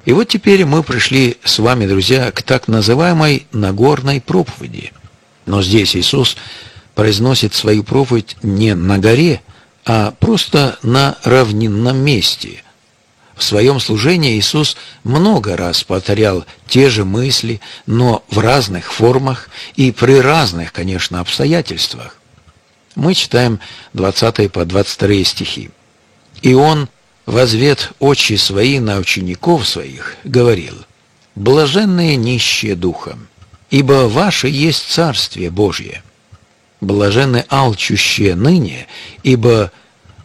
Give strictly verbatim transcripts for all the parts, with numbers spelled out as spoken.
И вот теперь мы пришли с вами, друзья, к так называемой Нагорной проповеди. Но здесь Иисус произносит свою проповедь не на горе, а просто на равнинном месте. В своем служении Иисус много раз повторял те же мысли, но в разных формах и при разных, конечно, обстоятельствах. Мы читаем двадцатые по двадцать вторые стихи. «И Он, возвед очи свои на учеников своих, говорил: блаженные нищие духом, ибо ваше есть Царствие Божье. Блаженны алчущие ныне, ибо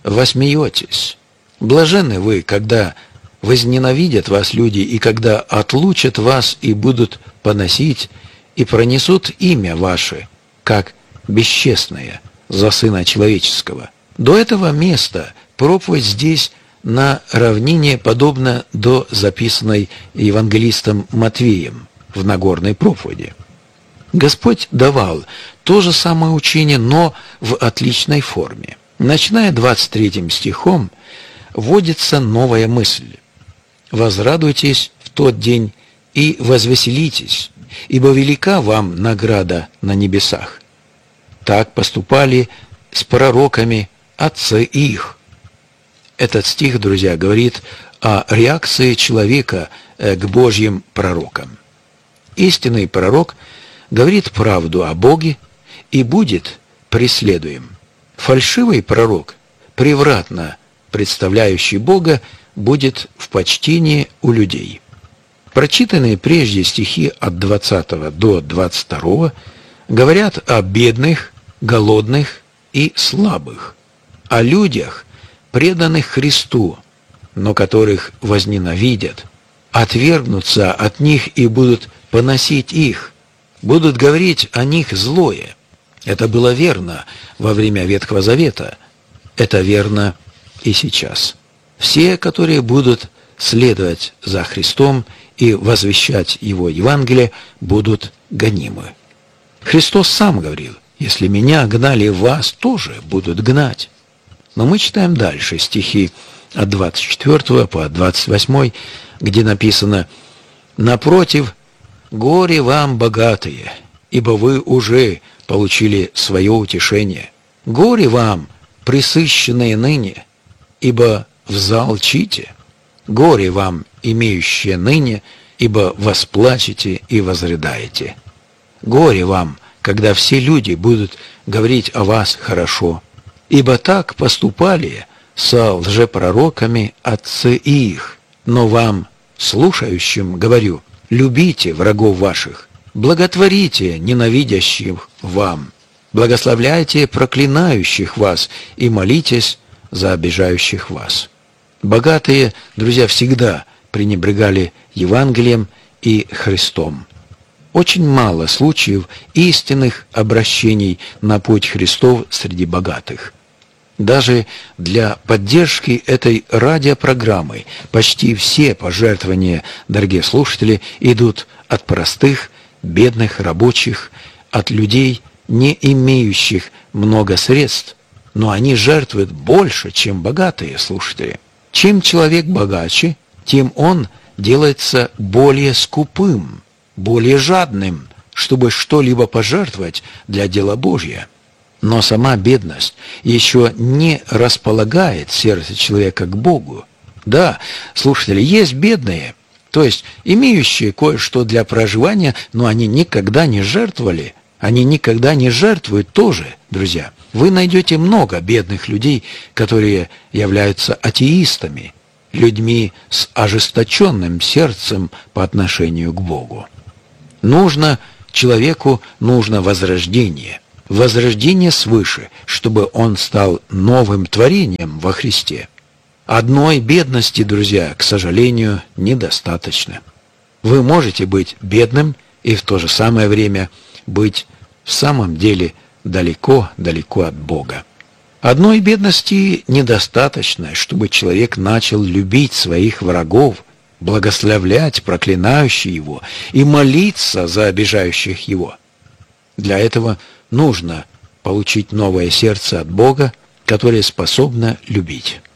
восмеетесь. Блаженны вы, когда возненавидят вас люди, и когда отлучат вас и будут поносить, и пронесут имя ваше, как бесчестное, за Сына Человеческого». До этого места проповедь здесь на равнине подобна до записанной евангелистом Матвеем в Нагорной проповеди. Господь давал то же самое учение, но в отличной форме. Начиная двадцать третьим стихом, вводится новая мысль. «Возрадуйтесь в тот день и возвеселитесь, ибо велика вам награда на небесах. Так поступали с пророками отцы их». Этот стих, друзья, говорит о реакции человека к Божьим пророкам. Истинный пророк говорит правду о Боге и будет преследуем. Фальшивый пророк, превратно представляющий Бога, будет в почтении у людей. Прочитанные прежде стихи от двадцатого до двадцать второго говорят о бедных, голодных и слабых, о людях, преданных Христу, но которых возненавидят, отвергнутся от них и будут поносить их, будут говорить о них злое. Это было верно во время Ветхого Завета, это верно и сейчас. Все, которые будут следовать за Христом и возвещать Его Евангелие, будут гонимы. Христос сам говорил: «Если меня гнали, вас тоже будут гнать». Но мы читаем дальше стихи от двадцать четвёртого по двадцать восьмой, где написано: «Напротив, горе вам, богатые, ибо вы уже получили свое утешение. Горе вам, пресыщенные ныне, ибо взалчите. Горе вам, имеющие ныне, ибо восплачете и возрыдаете. Горе вам, когда все люди будут говорить о вас хорошо, ибо так поступали со лжепророками отцы их. Но вам, слушающим, говорю: любите врагов ваших, благотворите ненавидящих вам, благословляйте проклинающих вас и молитесь за обижающих вас». Богатые, друзья, всегда пренебрегали Евангелием и Христом. Очень мало случаев истинных обращений на путь Христов среди богатых. Даже для поддержки этой радиопрограммы почти все пожертвования, дорогие слушатели, идут от простых, бедных рабочих, от людей, не имеющих много средств, но они жертвуют больше, чем богатые слушатели. Чем человек богаче, тем он делается более скупым, более жадным, чтобы что-либо пожертвовать для дела Божьего. Но сама бедность еще не располагает сердце человека к Богу. Да, слушатели, есть бедные, то есть имеющие кое-что для проживания, но они никогда не жертвовали, они никогда не жертвуют тоже, друзья. Вы найдете много бедных людей, которые являются атеистами, людьми с ожесточенным сердцем по отношению к Богу. Нужно человеку, нужно возрождение. Возрождение свыше, чтобы он стал новым творением во Христе. Одной бедности, друзья, к сожалению, недостаточно. Вы можете быть бедным и в то же самое время быть в самом деле далеко-далеко от Бога. Одной бедности недостаточно, чтобы человек начал любить своих врагов, благословлять проклинающих его и молиться за обижающих его. Для этого нужно получить новое сердце от Бога, которое способно любить.